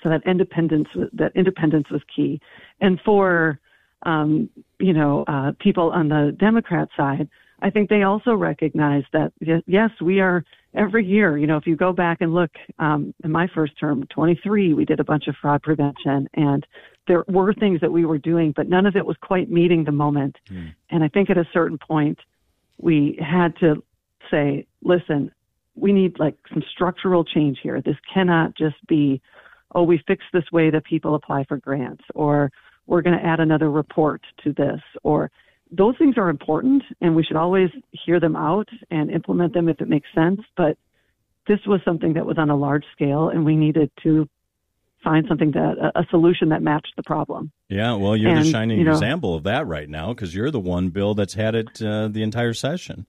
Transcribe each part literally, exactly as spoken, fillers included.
So that independence, that independence was key. And for, um, you know, uh, people on the Democrat side, I think they also recognize that, yes, we are every year, you know, if you go back and look, um, in my first term, twenty-three, we did a bunch of fraud prevention, and there were things that we were doing, but none of it was quite meeting the moment. Mm. And I think at a certain point, we had to say, listen, we need like some structural change here. This cannot just be, oh, we fixed this way that people apply for grants, or we're going to add another report to this, or those things are important, and we should always hear them out and implement them if it makes sense. But this was something that was on a large scale, and we needed to find something that a, a solution that matched the problem. Yeah, well, you're and, the shining you know, example of that right now, because you're the one, Bill, that's had it uh, the entire session.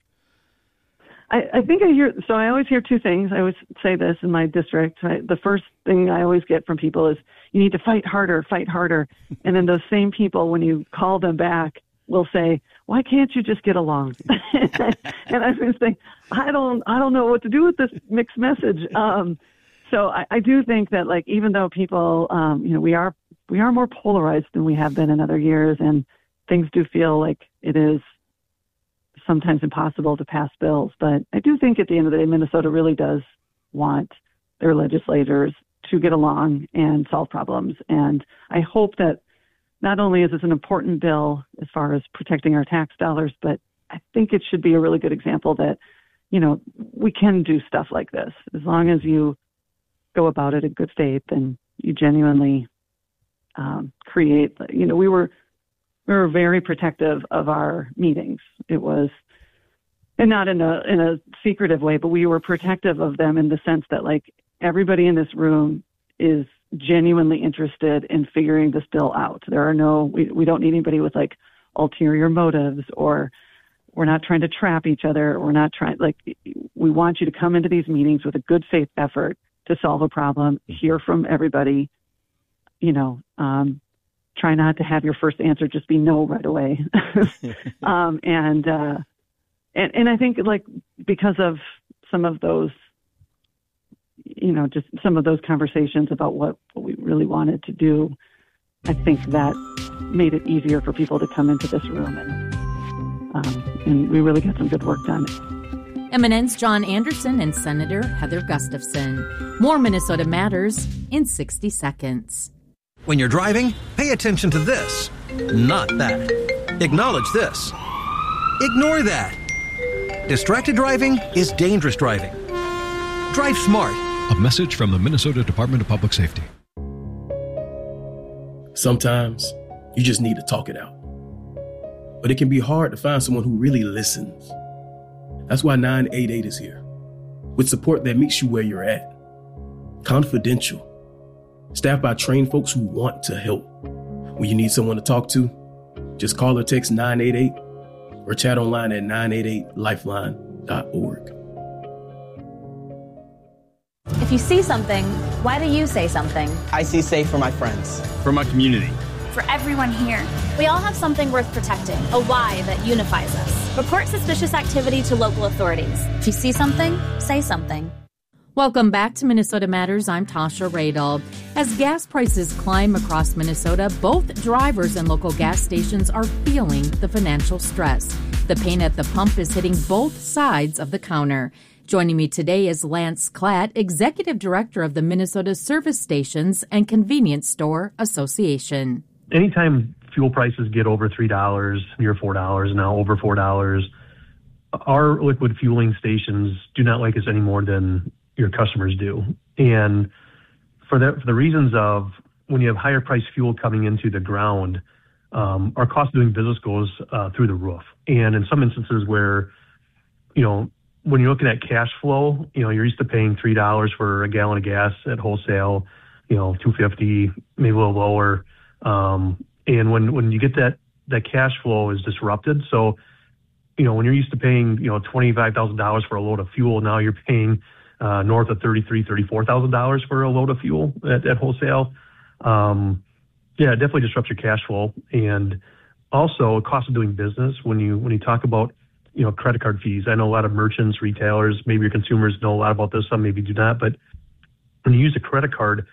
I, I think I hear, so I always hear two things. I always say this in my district. I, the first thing I always get from people is, you need to fight harder, fight harder. And then those same people, when you call them back, will say, why can't you just get along? And I just think, I don't, I don't know what to do with this mixed message. Um, so I, I do think that, like, even though people, um, you know, we are, we are more polarized than we have been in other years, and things do feel like it is sometimes impossible to pass bills. But I do think at the end of the day, Minnesota really does want their legislators to get along and solve problems. And I hope that not only is this an important bill as far as protecting our tax dollars, but I think it should be a really good example that, you know, we can do stuff like this as long as you go about it in good faith and you genuinely um, create, you know, we were, we were very protective of our meetings. It was, and not in a, in a secretive way, but we were protective of them in the sense that, like, everybody in this room is genuinely interested in figuring this bill out. There are no, we, we don't need anybody with like ulterior motives, or we're not trying to trap each other. We're not trying, like, we want you to come into these meetings with a good faith effort to solve a problem, hear from everybody, you know, um, try not to have your first answer just be no right away. um, and, uh, and, and I think, like, because of some of those, you know, just some of those conversations about what, what we really wanted to do, I think that made it easier for people to come into this room, and um, and we really got some good work done. M N N's John Anderson and Senator Heather Gustafson. More Minnesota Matters in sixty seconds. When you're driving, pay attention to this, not that. Acknowledge this. Ignore that. Distracted driving is dangerous driving. Drive smart. A message from the Minnesota Department of Public Safety. Sometimes you just need to talk it out. But it can be hard to find someone who really listens. That's why nine eight eight is here, with support that meets you where you're at. Confidential. Staffed by trained folks who want to help. When you need someone to talk to, just call or text nine eight eight or chat online at nine eight eight lifeline dot org. If you see something, why do you say something? I see safe for my friends. For my community. For everyone here. We all have something worth protecting, a why that unifies us. Report suspicious activity to local authorities. If you see something, say something. Welcome back to Minnesota Matters. I'm Tasha Radel. As gas prices climb across Minnesota, both drivers and local gas stations are feeling the financial stress. The pain at the pump is hitting both sides of the counter. Joining me today is Lance Klatt, Executive Director of the Minnesota Service Stations and Convenience Store Association. Anytime fuel prices get over three dollars, near four dollars, now over four dollars, our liquid fueling stations do not like us any more than your customers do. And for that, for the reasons of when you have higher priced fuel coming into the ground, um, our cost of doing business goes uh, through the roof. And in some instances where, you know, when you're looking at cash flow, you know, you're used to paying three dollars for a gallon of gas at wholesale, you know, two fifty, maybe a little lower. Um, and when, when you get that, that cash flow is disrupted. So, you know, when you're used to paying, you know, twenty-five thousand dollars for a load of fuel, now you're paying uh, north of thirty-three thousand dollars, thirty-four thousand dollars for a load of fuel at, at wholesale. Um, yeah, it definitely disrupts your cash flow. And also cost of doing business when you, when you talk about, you know, credit card fees. I know a lot of merchants, retailers, maybe your consumers know a lot about this, some maybe do not, but when you use a credit card,